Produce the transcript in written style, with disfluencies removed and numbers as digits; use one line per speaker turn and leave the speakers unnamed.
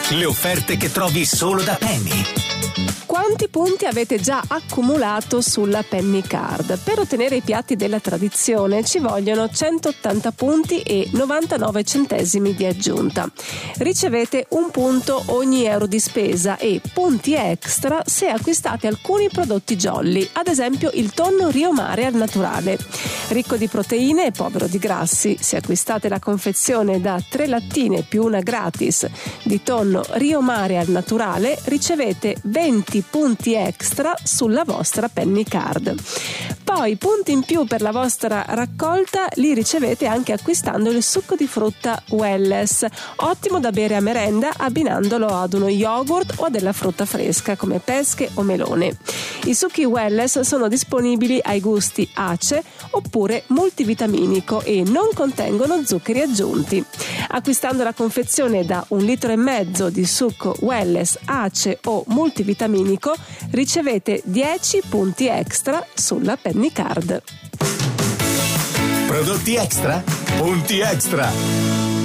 Le offerte che trovi solo da Penny.
Quanti punti avete già accumulato sulla Penny Card? Per ottenere i piatti della tradizione ci vogliono 180 punti e 99 centesimi di aggiunta. Ricevete un punto ogni euro di spesa e punti extra se acquistate alcuni prodotti Jolly, ad esempio il tonno Rio Mare al naturale. Ricco di proteine e povero di grassi, se acquistate la confezione da 3 lattine più una gratis di tonno Rio Mare al naturale ricevete 20 punti extra sulla vostra Penny Card. Poi punti in più per la vostra raccolta li ricevete anche acquistando il succo di frutta Welless, ottimo da bere a merenda abbinandolo ad uno yogurt o a della frutta fresca come pesche o melone. I succhi Welless sono disponibili ai gusti ace oppure multivitaminico e non contengono zuccheri aggiunti. Acquistando la confezione da 1,5 litri di succo Welless ace o multivitaminico ricevete 10 punti extra sulla Penny Card.
Prodotti extra? Punti extra!